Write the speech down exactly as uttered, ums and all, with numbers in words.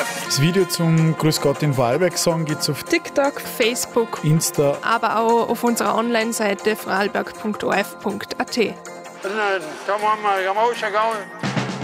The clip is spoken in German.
Das Video zum Grüß Gott in Vorarlberg-Song gibt es auf TikTok, Facebook, Insta, aber auch auf unserer Online-Seite vorarlberg punkt o r f punkt a t. Da machen wir Ramauschagau.